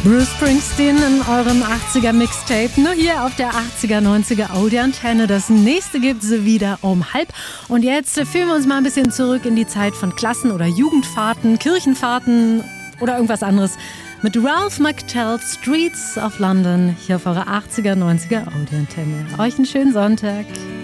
Bruce Springsteen in eurem 80er Mixtape, nur hier auf der 80er, 90er Audioantenne. Das nächste gibt's wieder um 12:30. Und jetzt führen wir uns mal ein bisschen zurück in die Zeit von Klassen- oder Jugendfahrten, Kirchenfahrten oder irgendwas anderes mit Ralph McTell's Streets of London hier auf eurer 80er, 90er Audioantenne. Euch einen schönen Sonntag.